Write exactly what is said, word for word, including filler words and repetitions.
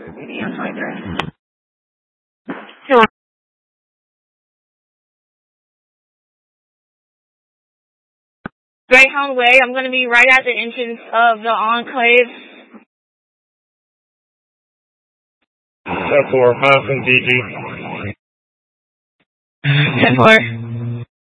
Greyhound Way. I'm going to be right at the entrance of the Enclave. ten four, Mountain D G. ten four.